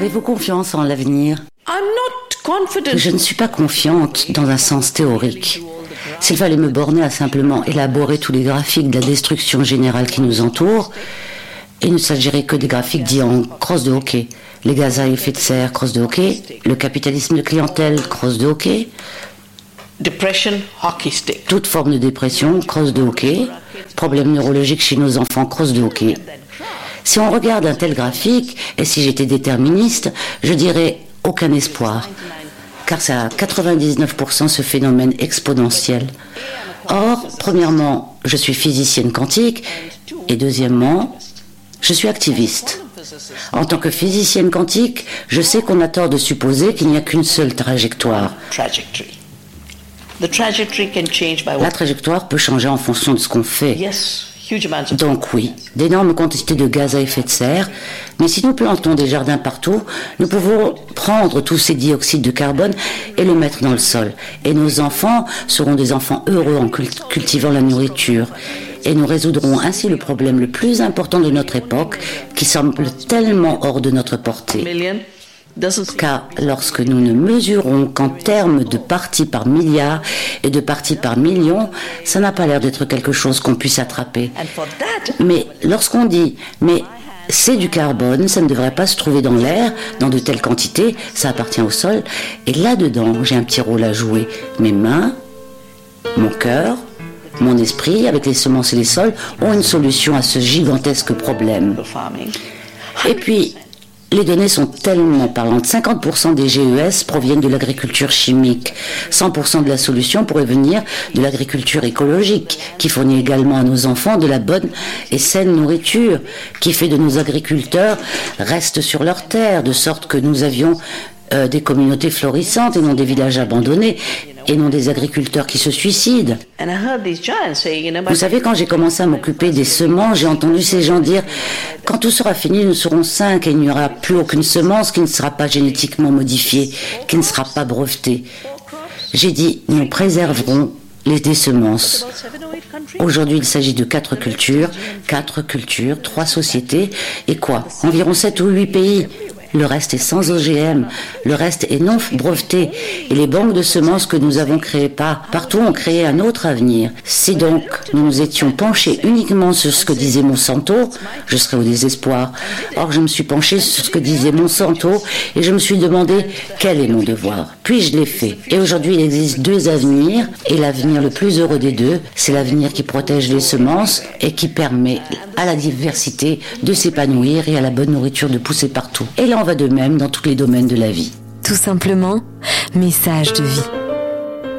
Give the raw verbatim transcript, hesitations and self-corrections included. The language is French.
Avez-vous confiance en l'avenir ? Je ne suis pas confiante dans un sens théorique. S'il fallait me borner à simplement élaborer tous les graphiques de la destruction générale qui nous entoure, il ne s'agirait que des graphiques dits en crosse de hockey. Les gaz à effet de serre, crosse de hockey. Le capitalisme de clientèle, crosse de hockey. Depression, hockey stick. Toute forme de dépression, crosse de hockey. Problèmes neurologiques chez nos enfants, crosse de hockey. Si on regarde un tel graphique, et si j'étais déterministe, je dirais aucun espoir. Car c'est à quatre-vingt-dix-neuf pour cent ce phénomène exponentiel. Or, premièrement, je suis physicienne quantique, et deuxièmement, je suis activiste. En tant que physicienne quantique, je sais qu'on a tort de supposer qu'il n'y a qu'une seule trajectoire. La trajectoire peut changer en fonction de ce qu'on fait. Donc oui, d'énormes quantités de gaz à effet de serre, mais si nous plantons des jardins partout, nous pouvons prendre tous ces dioxydes de carbone et le mettre dans le sol. Et nos enfants seront des enfants heureux en cultivant la nourriture. Et nous résoudrons ainsi le problème le plus important de notre époque, qui semble tellement hors de notre portée. Car lorsque nous ne mesurons qu'en termes de parties par milliard et de parties par million, ça n'a pas l'air d'être quelque chose qu'on puisse attraper. Mais lorsqu'on dit, mais c'est du carbone, ça ne devrait pas se trouver dans l'air, dans de telles quantités, ça appartient au sol, et là-dedans, j'ai un petit rôle à jouer. Mes mains, mon cœur, mon esprit, avec les semences et les sols, ont une solution à ce gigantesque problème. Et puis, les données sont tellement parlantes. cinquante pour cent des G E S proviennent de l'agriculture chimique. cent pour cent de la solution pourrait venir de l'agriculture écologique, qui fournit également à nos enfants de la bonne et saine nourriture, qui fait de nos agriculteurs restent sur leur terre, de sorte que nous avions euh, des communautés florissantes et non des villages abandonnés, et non des agriculteurs qui se suicident. Vous savez, quand j'ai commencé à m'occuper des semences, j'ai entendu ces gens dire « Quand tout sera fini, nous serons cinq et il n'y aura plus aucune semence qui ne sera pas génétiquement modifiée, qui ne sera pas brevetée. » J'ai dit « Nous préserverons les des semences. » Aujourd'hui, il s'agit de quatre cultures, quatre cultures, trois sociétés, et quoi ? Environ sept ou huit pays. Le reste est sans O G M, le reste est non breveté, et les banques de semences que nous avons créées pas, partout ont créé un autre avenir. Si donc nous nous étions penchés uniquement sur ce que disait Monsanto, je serais au désespoir. Or je me suis penchée sur ce que disait Monsanto, et je me suis demandé quel est mon devoir. Puis je l'ai fait. Et aujourd'hui il existe deux avenirs, et l'avenir le plus heureux des deux, c'est l'avenir qui protège les semences, et qui permet à la diversité de s'épanouir et à la bonne nourriture de pousser partout. Et là, on va de même dans tous les domaines de la vie. Tout simplement, message de vie.